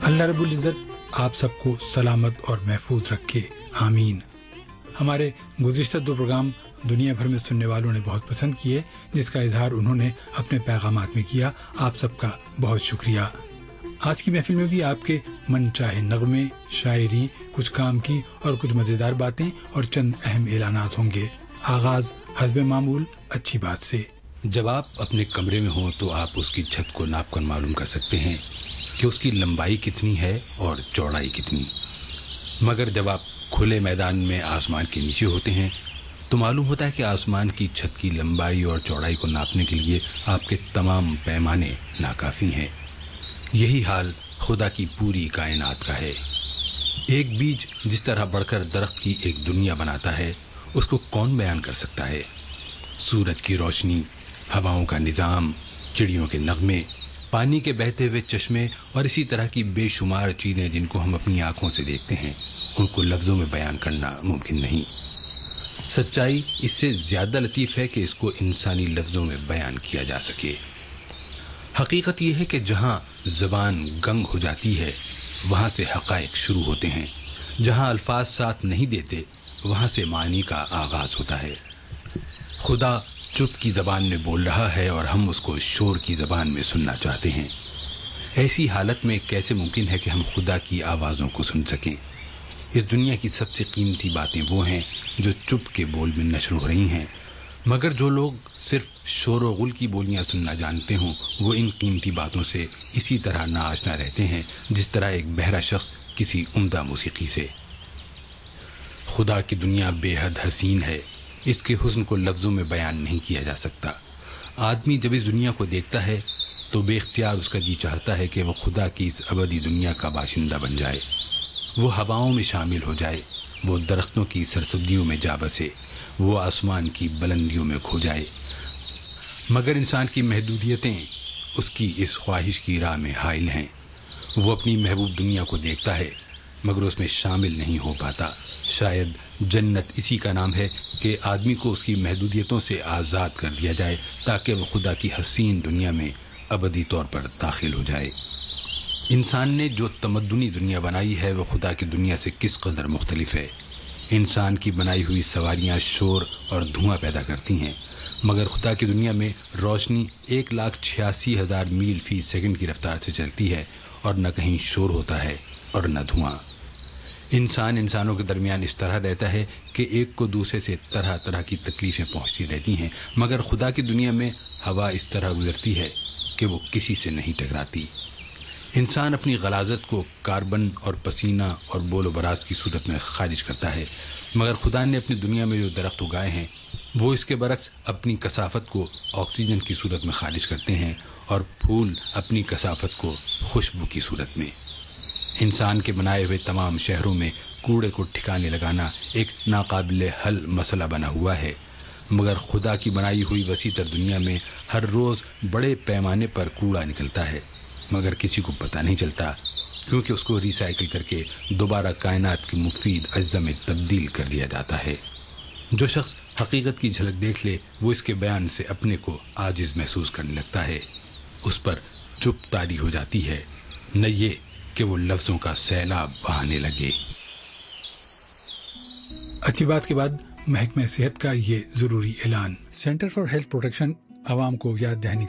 اللہ رب العزت آپ سب کو سلامت اور محفوظ رکھے، آمین۔ ہمارے گزشتہ 2 پروگرام دنیا بھر میں سننے والوں نے بہت پسند کیے، جس کا اظہار انہوں نے اپنے پیغامات میں کیا۔ آپ سب کا بہت شکریہ۔ آج کی محفل میں بھی آپ کے من چاہے نغمے، شاعری، کچھ کام کی اور کچھ مزیدار باتیں اور چند اہم اعلانات ہوں گے۔ آغاز حسب معمول اچھی بات سے۔ جب آپ اپنے کمرے میں ہوں تو آپ اس کی چھت کو ناپ کر معلوم کر سکتے ہیں کہ اس کی لمبائی کتنی ہے اور چوڑائی کتنی، مگر جب آپ کھلے میدان میں آسمان کے نیچے ہوتے ہیں تو معلوم ہوتا ہے کہ آسمان کی چھت کی لمبائی اور چوڑائی کو ناپنے کے لیے آپ کے تمام پیمانے ناکافی ہیں۔ یہی حال خدا کی پوری کائنات کا ہے۔ ایک بیج جس طرح بڑھ کر درخت کی ایک دنیا بناتا ہے، اس کو کون بیان کر سکتا ہے؟ سورج کی روشنی، ہواؤں کا نظام، چڑیوں کے نغمے، پانی کے بہتے ہوئے چشمے اور اسی طرح کی بے شمار چیزیں جن کو ہم اپنی آنکھوں سے دیکھتے ہیں، ان کو لفظوں میں بیان کرنا ممکن نہیں۔ سچائی اس سے زیادہ لطیف ہے کہ اس کو انسانی لفظوں میں بیان کیا جا سکے۔ حقیقت یہ ہے کہ جہاں زبان گنگ ہو جاتی ہے وہاں سے حقائق شروع ہوتے ہیں، جہاں الفاظ ساتھ نہیں دیتے وہاں سے معنی کا آغاز ہوتا ہے۔ خدا چپ کی زبان میں بول رہا ہے اور ہم اس کو شور کی زبان میں سننا چاہتے ہیں۔ ایسی حالت میں کیسے ممکن ہے کہ ہم خدا کی آوازوں کو سن سکیں؟ اس دنیا کی سب سے قیمتی باتیں وہ ہیں جو چپ کے بول میں نشر ہو رہی ہیں، مگر جو لوگ صرف شور و غل کی بولیاں سننا جانتے ہوں وہ ان قیمتی باتوں سے اسی طرح ناآشنا رہتے ہیں جس طرح ایک بہرا شخص کسی عمدہ موسیقی سے۔ خدا کی دنیا بے حد حسین ہے، اس کے حسن کو لفظوں میں بیان نہیں کیا جا سکتا۔ آدمی جب اس دنیا کو دیکھتا ہے تو بے اختیار اس کا جی چاہتا ہے کہ وہ خدا کی اس ابدی دنیا کا باشندہ بن جائے، وہ ہواؤں میں شامل ہو جائے، وہ درختوں کی سرسبزیوں میں جا بسے، وہ آسمان کی بلندیوں میں کھو جائے، مگر انسان کی محدودیتیں اس کی اس خواہش کی راہ میں حائل ہیں۔ وہ اپنی محبوب دنیا کو دیکھتا ہے مگر اس میں شامل نہیں ہو پاتا۔ شاید جنت اسی کا نام ہے کہ آدمی کو اس کی محدودیتوں سے آزاد کر دیا جائے تاکہ وہ خدا کی حسین دنیا میں ابدی طور پر داخل ہو جائے۔ انسان نے جو تمدنی دنیا بنائی ہے وہ خدا کی دنیا سے کس قدر مختلف ہے۔ انسان کی بنائی ہوئی سواریاں شور اور دھواں پیدا کرتی ہیں، مگر خدا کی دنیا میں روشنی 1,86,000 میل فی سیکنڈ کی رفتار سے چلتی ہے اور نہ کہیں شور ہوتا ہے اور نہ دھواں۔ انسانوں کے درمیان اس طرح رہتا ہے کہ ایک کو دوسرے سے طرح طرح کی تکلیفیں پہنچتی رہتی ہیں، مگر خدا کی دنیا میں ہوا اس طرح گزرتی ہے کہ وہ کسی سے نہیں ٹکراتی۔ انسان اپنی غلاظت کو کاربن اور پسینہ اور بول و براز کی صورت میں خارج کرتا ہے، مگر خدا نے اپنی دنیا میں جو درخت اگائے ہیں وہ اس کے برعکس اپنی کثافت کو آکسیجن کی صورت میں خارج کرتے ہیں اور پھول اپنی کثافت کو خوشبو کی صورت میں۔ انسان کے بنائے ہوئے تمام شہروں میں کوڑے کو ٹھکانے لگانا ایک ناقابل حل مسئلہ بنا ہوا ہے، مگر خدا کی بنائی ہوئی وسیع تر دنیا میں ہر روز بڑے پیمانے پر کوڑا نکلتا ہے، مگر کسی کو پتہ نہیں چلتا کیونکہ اس کو ری سائیکل کر کے دوبارہ کائنات کی مفید اجزا میں تبدیل کر دیا جاتا ہے۔ جو شخص حقیقت کی جھلک دیکھ لے وہ اس کے بیان سے اپنے کو عاجز محسوس کرنے لگتا ہے، اس پر چپ طاری ہو جاتی ہے، نہ یہ کہ وہ لفظوں کا سیلاب بہانے لگے۔ اچھی بات کے بعد محکمہ صحت کا یہ ضروری اعلان۔ سینٹر فار ہیلتھ پروٹیکشن عوام کو یاد دہانی